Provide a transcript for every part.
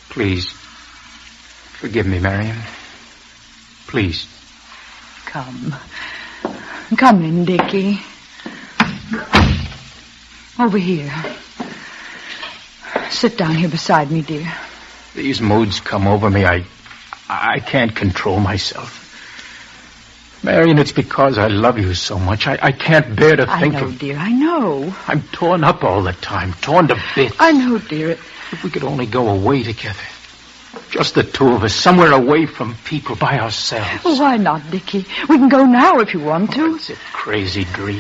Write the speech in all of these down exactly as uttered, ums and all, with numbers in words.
Please, forgive me, Marion. Please. Come. Come in, Dickie. Over here. Sit down here beside me, dear. These moods come over me. I, I can't control myself. Marion, it's because I love you so much. I, I can't bear to think of... I know, of... dear, I know. I'm torn up all the time, torn to bits. I know, dear. If we could only go away together. Just the two of us, somewhere away from people, by ourselves. Well, why not, Dickie? We can go now if you want to. Oh, it's a crazy dream.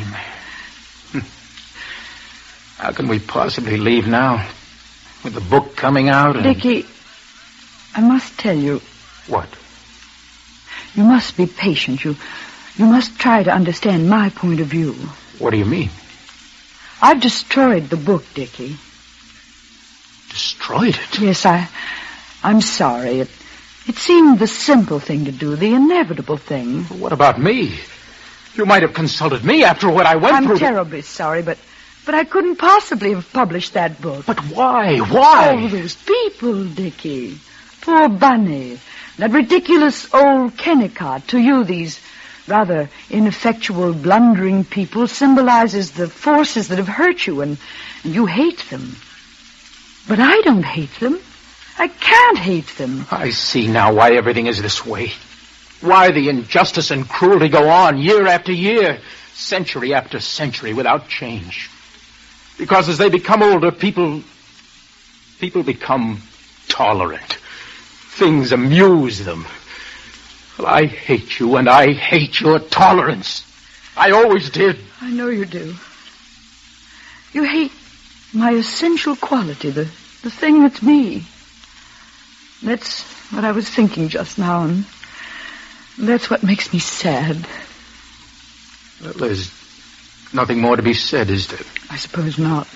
How can we possibly leave now? With the book coming out and... Dickie, I must tell you... What? You must be patient. You, you must try to understand my point of view. What do you mean? I've destroyed the book, Dickie. Destroyed it? Yes, I... I'm sorry. It, it seemed the simple thing to do, the inevitable thing. What about me? You might have consulted me after what I went I'm through. I'm terribly to... sorry, but... But I couldn't possibly have published that book. But why? Why? Oh, those people, Dickie. Poor Bunny. That ridiculous old Kennicott. To you, these rather ineffectual, blundering people symbolizes the forces that have hurt you, and, and you hate them. But I don't hate them. I can't hate them. I see now why everything is this way. Why the injustice and cruelty go on year after year, century after century, without change. Because as they become older, people... people become tolerant. Things amuse them. Well, I hate you, and I hate your tolerance. I always did. I know you do. You hate my essential quality, the, the thing that's me. That's what I was thinking just now, and that's what makes me sad. Well, there's nothing more to be said, is there? I suppose not.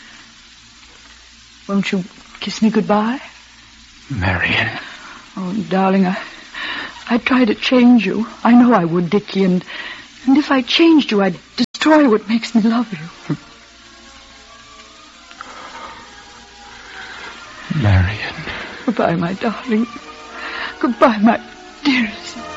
Won't you kiss me goodbye? Marion. Oh, darling, I, I'd try to change you. I know I would, Dickie, and, and if I changed you, I'd destroy what makes me love you. Marion. Goodbye, my darling. Goodbye, my dearest.